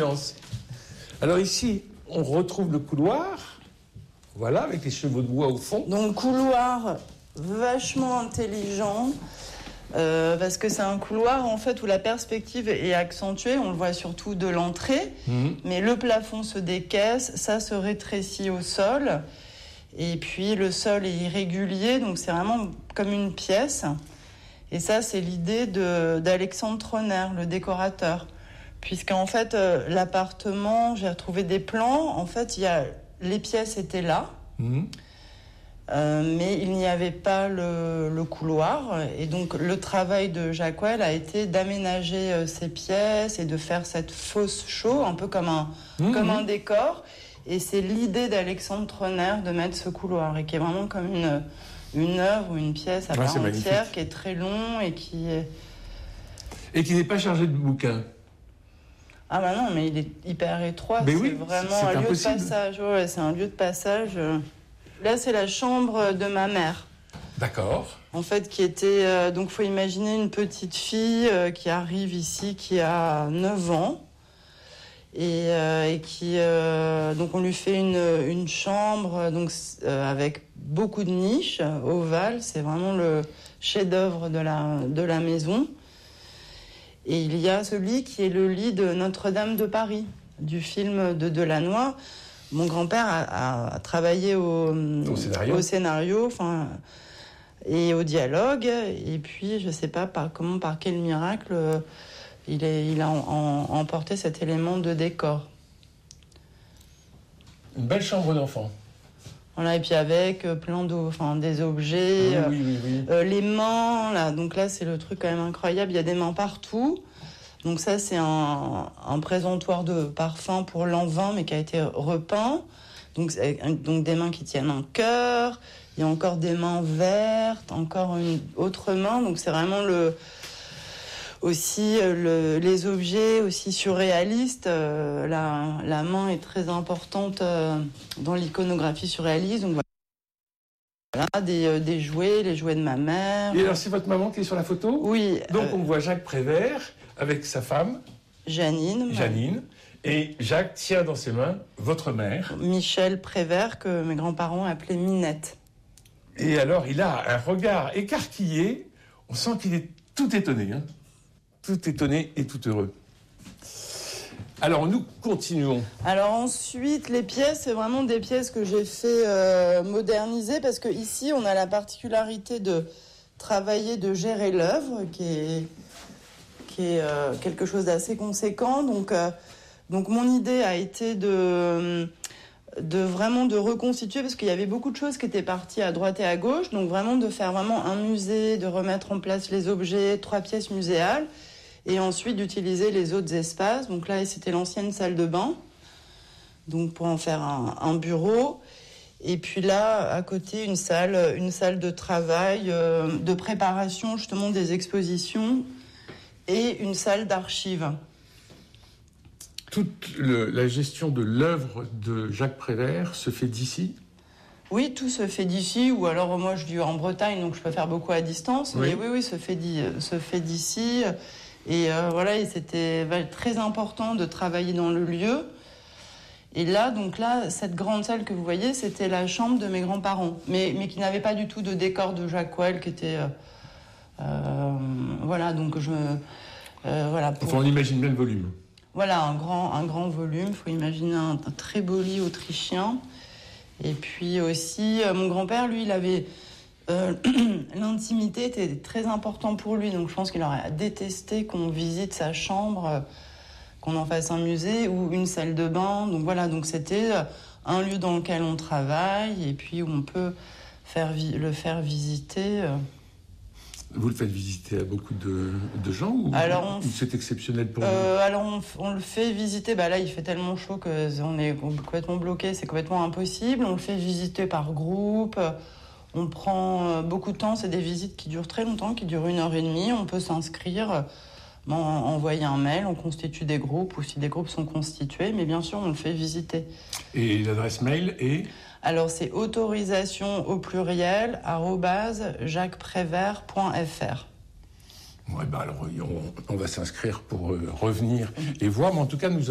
ambiance. Alors ici, on retrouve le couloir, voilà, avec les chevaux de bois au fond. Donc couloir vachement intelligent, parce que c'est un couloir en fait où la perspective est accentuée, on le voit surtout de l'entrée, mais le plafond se décaisse, ça se rétrécit au sol, et puis le sol est irrégulier, donc c'est vraiment comme une pièce. Et ça, c'est l'idée d'Alexandre Troner, le décorateur. Puisqu'en fait, l'appartement, j'ai retrouvé des plans. En fait, les pièces étaient là, mais il n'y avait pas le couloir. Et donc, le travail de Jacques Well a été d'aménager ces pièces et de faire cette fosse chaude, un peu comme un décor. Et c'est l'idée d'Alexandre Troner de mettre ce couloir, et qui est vraiment comme une œuvre ou une pièce à part entière, qui est très long et qui n'est pas chargé de bouquins. Ah bah non, mais il est hyper étroit. Mais c'est oui, vraiment c'est un lieu impossible. de passage. Ouais, c'est un lieu de passage. Là, c'est la chambre de ma mère. D'accord. En fait, qui était... donc, il faut imaginer une petite fille qui arrive ici, qui a 9 ans. Et qui... donc, on lui fait une chambre avec beaucoup de niches ovales. C'est vraiment le chef-d'œuvre de la maison. Et il y a ce lit qui est le lit de Notre-Dame de Paris, du film de Delannoy. Mon grand-père a travaillé au scénario et au dialogue. Et puis, je ne sais pas par quel miracle, il a emporté cet élément de décor. Une belle chambre d'enfant. Voilà, et puis avec des objets, Oui. les mains, là, donc là c'est le truc quand même incroyable, il y a des mains partout. Donc ça c'est un présentoir de parfum pour l'an 20 mais qui a été repeint. Donc des mains qui tiennent un cœur, il y a encore des mains vertes, encore une autre main, donc c'est vraiment les objets aussi surréalistes. La main est très importante dans l'iconographie surréaliste. Donc voilà, des jouets, les jouets de ma mère. Et alors c'est votre maman qui est sur la photo ? Oui. Donc on voit Jacques Prévert avec sa femme. Janine. Et Jacques tient dans ses mains votre mère. Michel Prévert, que mes grands-parents appelaient Minette. Et alors il a un regard écarquillé. On sent qu'il est tout étonné, hein. Tout étonné et tout heureux. Alors, nous continuons. Alors ensuite, les pièces, c'est vraiment des pièces que j'ai fait moderniser, parce qu'ici, on a la particularité de travailler, de gérer l'œuvre, qui est quelque chose d'assez conséquent. Donc, mon idée a été de reconstituer, parce qu'il y avait beaucoup de choses qui étaient parties à droite et à gauche, donc vraiment de faire vraiment un musée, de remettre en place les objets, 3 pièces muséales, et ensuite d'utiliser les autres espaces. Donc là, c'était l'ancienne salle de bain, donc pour en faire un bureau. Et puis là, à côté, une salle de travail, de préparation justement des expositions, et une salle d'archives. Toute la gestion de l'œuvre de Jacques Prévert se fait d'ici ? Oui, tout se fait d'ici, ou alors moi je vis en Bretagne, donc je peux faire beaucoup à distance, mais oui, se fait d'ici. Et voilà, et c'était très important de travailler dans le lieu. Et là, cette grande salle que vous voyez, c'était la chambre de mes grands-parents, mais qui n'avait pas du tout de décor de Jacques Well, qui était... voilà, donc voilà. Enfin, on imagine bien le volume. Voilà, un grand volume. Il faut imaginer un très beau lit autrichien. Et puis aussi, mon grand-père, lui, il avait... l'intimité était très important pour lui, donc je pense qu'il aurait détesté qu'on visite sa chambre, qu'on en fasse un musée ou une salle de bain. Donc voilà, donc c'était un lieu dans lequel on travaille et puis où on peut le faire visiter. Vous le faites visiter à beaucoup de gens ou c'est exceptionnel pour vous ? Alors on le fait visiter, là il fait tellement chaud qu'on est complètement bloqué, c'est complètement impossible. On le fait visiter par groupe. On prend beaucoup de temps, c'est des visites qui durent très longtemps, qui durent 1h30. On peut s'inscrire, envoyer un mail, on constitue des groupes, ou si des groupes sont constitués, mais bien sûr, on le fait visiter. Et l'adresse mail est ? Alors, c'est autorisation au pluriel @jacquesprévert.fr. Ouais, alors on va s'inscrire pour revenir et voir, mais en tout cas, nous